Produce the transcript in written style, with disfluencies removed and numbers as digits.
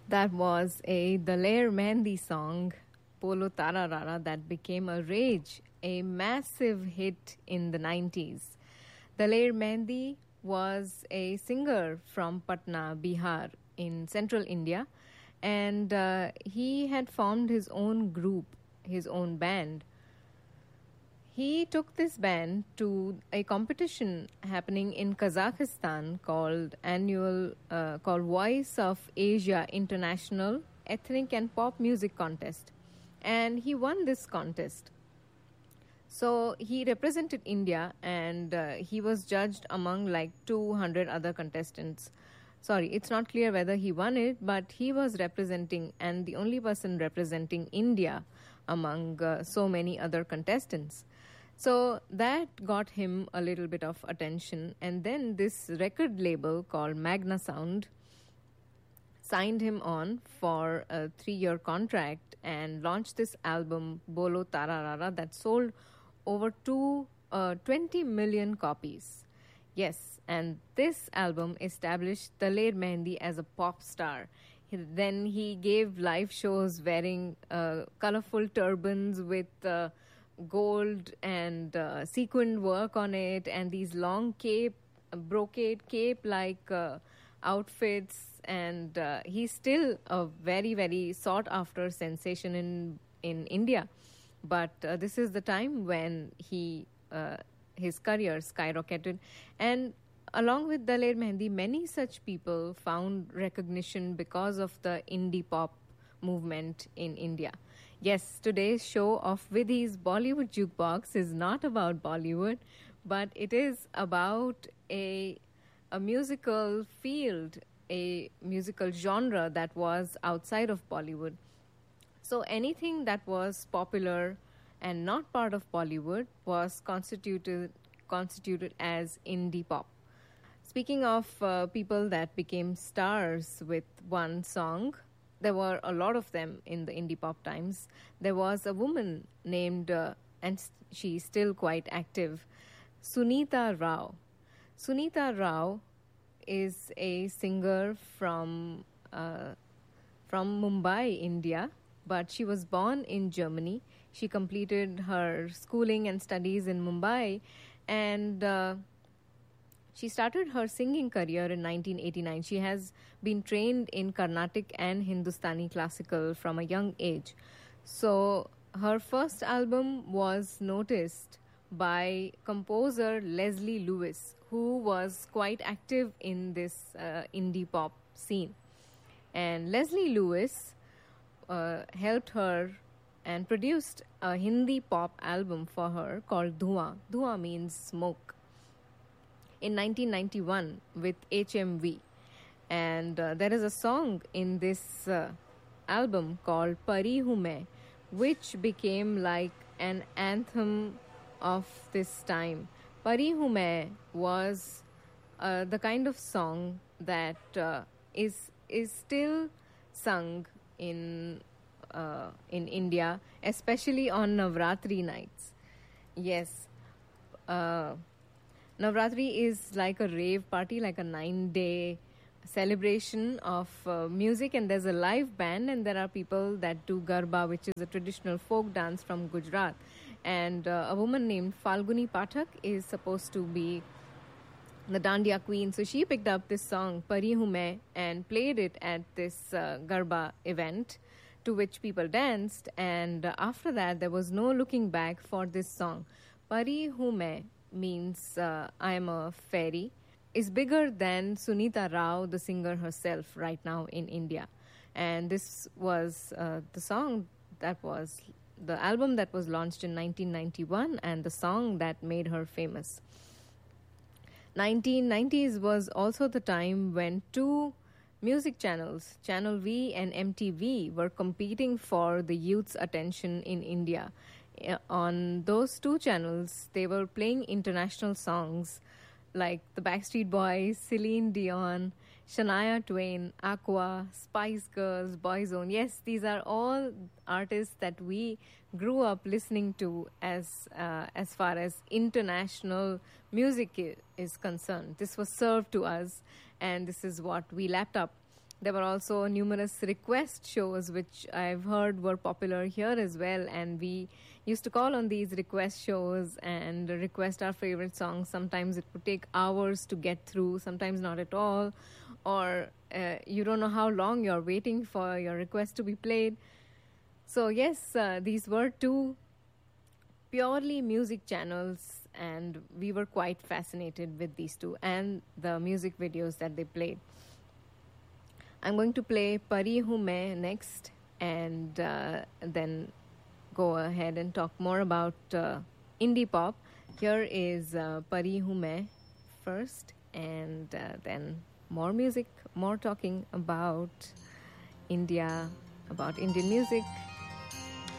That was a Daler Mehndi song, Polo Tararara, that became a rage, a massive hit in the 90s. Daler Mehndi was a singer from Patna, Bihar, in central India, and he had formed his own group, his own band. He took this band to a competition happening in Kazakhstan called Voice of Asia International Ethnic and Pop Music Contest, and he won this contest. So he represented India, and he was judged among like 200 other contestants. Sorry, it's not clear whether he won it, but he was representing and the only person representing India among so many other contestants. So that got him a little bit of attention, and then this record label called Magna Sound signed him on for a 3-year contract and launched this album Bolo Tararara that sold over 20 million copies. Yes, and this album established Daler Mehndi as a pop star. Then he gave live shows wearing colorful turbans with gold and sequined work on it, and these long brocade cape like outfits, and he's still a very, very sought after sensation in India. But this is the time when his career skyrocketed, and along with Daler Mehndi, many such people found recognition because of the indie pop movement in India. Yes, today's show of Vidhi's Bollywood Jukebox is not about Bollywood, but it is about a musical field, a musical genre that was outside of Bollywood. So anything that was popular and not part of Bollywood was constituted as indie pop. Speaking of people that became stars with one song, there were a lot of them in the indie pop times. There was a woman named, and she's still quite active, Sunita Rao. Sunita Rao is a singer from Mumbai, India, but she was born in Germany. She completed her schooling and studies in Mumbai, and she started her singing career in 1989. She has been trained in Carnatic and Hindustani classical from a young age. So her first album was noticed by composer Leslie Lewis, who was quite active in this indie pop scene. And Leslie Lewis helped her and produced a Hindi pop album for her called Dhua. Dhua means smoke, in 1991 with HMV. And there is a song in this album called Pari Hu Main, which became like an anthem of this time. Pari Hu Main was the kind of song that is still sung in India, especially on Navratri nights. Yes, Navratri is like a rave party, like a 9-day celebration of music, and there's a live band, and there are people that do Garba, which is a traditional folk dance from Gujarat. And a woman named Falguni Pathak is supposed to be the Dandiya queen. So she picked up this song, Pari Hu Main, and played it at this Garba event, to which people danced. And after that, there was no looking back for this song. Pari Hu Main means I am a fairy, is bigger than Sunita Rao, the singer herself, right now in India. And this was the song that was the album that was launched in 1991, and the song that made her famous. 1990s was also the time when two music channels, Channel V and MTV, were competing for the youth's attention in India. On those two channels, they were playing international songs like the Backstreet Boys, Celine Dion, Shania Twain, Aqua, Spice Girls, Boyzone. Yes, these are all artists that we grew up listening to as far as international music is concerned. This was served to us, and this is what we lapped up. There were also numerous request shows, which I've heard were popular here as well. And we used to call on these request shows and request our favorite songs. Sometimes it would take hours to get through, sometimes not at all. Or you don't know how long you're waiting for your request to be played. So, yes, these were two purely music channels, and we were quite fascinated with these two and the music videos that they played. I'm going to play Pari Hu Main next, and then go ahead and talk more about indie pop. Here is Pari Hu Main first, and then more music, more talking about India, about Indian music.